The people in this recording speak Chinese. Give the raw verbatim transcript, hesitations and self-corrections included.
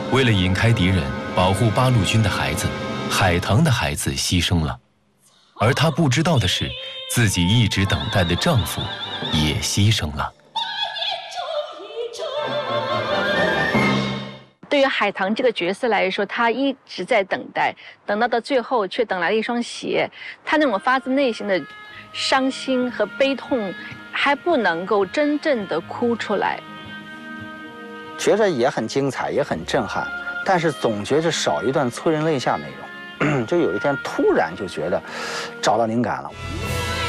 为了引开敌人，保护八路军的孩子，海棠的孩子牺牲了。而她不知道的是，自己一直等待的丈夫也牺牲了。 对于海棠这个角色来说，她一直在等待，等到到最后却等来了一双鞋。她那种发自内心的伤心和悲痛，还不能够真正的哭出来。 觉着也很精彩，也很震撼，但是总觉着少一段催人泪下内容。就有一天突然就觉得找到灵感了。